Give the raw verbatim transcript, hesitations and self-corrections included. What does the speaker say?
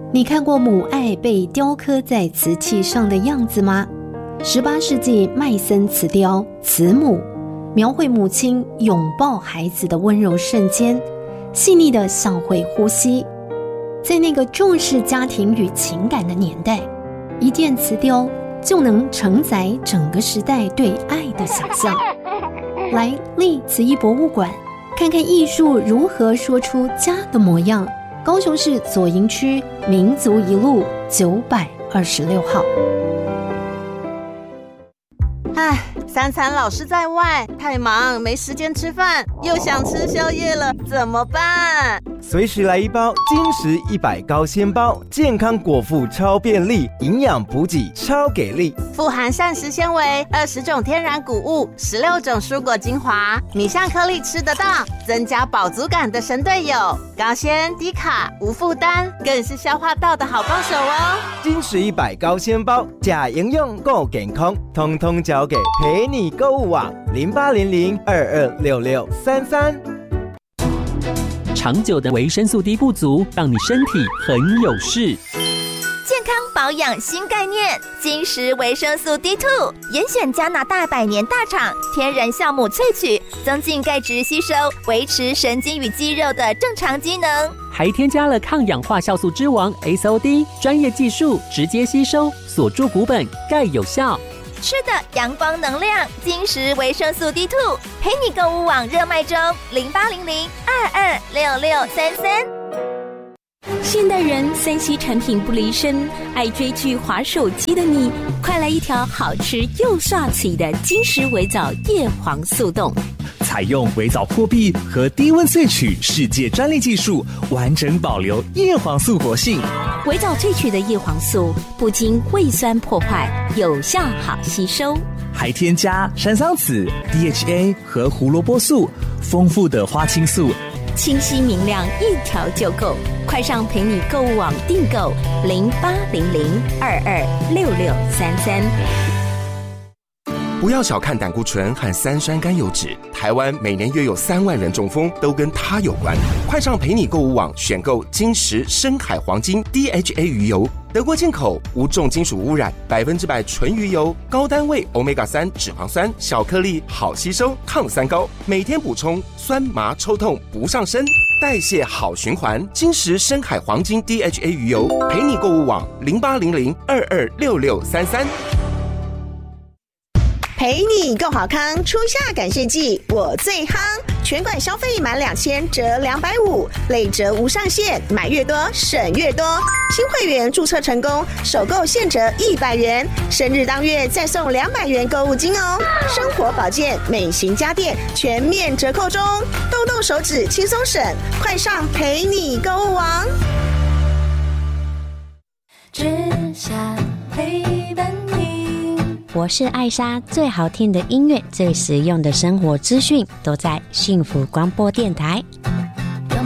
你看过母爱被雕刻在瓷器上的样子吗？十八世纪麦森瓷雕《慈母》描绘母亲拥抱孩子的温柔瞬间，细腻的像会呼吸。在那个重视家庭与情感的年代，一件瓷雕就能承载整个时代对爱的想象。来历慈艺博物馆看看艺术如何说出家的模样。高雄市左营区民族一路九百二十六号。 唉，三餐老是在外，太忙没时间吃饭，又想吃宵夜了，怎么办？ 随时来一包金石一百高纤包，健康果腹超便利，营养补给超给力， 富含膳食纤维，二十种天然谷物，十六种蔬果精华，米香颗粒吃得到，增加饱足感的神队友，高纤低卡无负担，更是消化道的好帮手哦。 金石一百高纤包，假营养够健康，通通交给陪你购物网零八零零二二六六三三。 长久的维生素 D 不足，让你身体很有事。 健康保养新概念，金石维生素 D 二 严选加拿大百年大厂天然酵母萃取，增进钙质吸收，维持神经与肌肉的正常机能， 还添加了抗氧化酵素之王 S O D 专业技术，直接吸收，锁住骨本，钙有效。 吃的阳光能量，金石维生素 D 二 陪你购物网热卖中，零八零零二二六六三三。 现代人三 C 产品不离身，爱追剧滑手机的你，快来一条好吃又刷嘴的金石微藻叶黄素冻。 采用微藻破壁和低温萃取世界专利技术，完整保留叶黄素活性。 微藻萃取的叶黄素不经胃酸破坏，有效好吸收， 还添加山桑子、D H A 和胡萝卜素，丰富的花青素， 清晰明亮，一条就够。快上陪你购物网订购零八零零二二六六三三。 不要小看胆固醇和三酸甘油酯，台湾每年约有三万人中风，都跟它有关。快上陪你购物网选购金石深海黄金 D H A 鱼油，德国进口，无重金属污染，百分之百纯鱼油，高单位 欧米伽三 脂肪酸，小颗粒，好吸收，抗三高，每天补充，酸麻抽痛不上身，代谢好循环。金石深海黄金 D H A 鱼油，陪你购物网零八零零二二六六三三。 陪你够好康，初夏感谢季我最夯，全馆消费满两千折两百五，累折无上限，买越多省越多。新会员注册成功，首购现折一百元，生日当月再送两百元购物金哦。生活保健、美型家电全面折扣中，动动手指轻松省，快上陪你购物网。 只想陪伴你。 我是艾莎，最好听的音乐，最实用的生活资讯，都在幸福广播电台。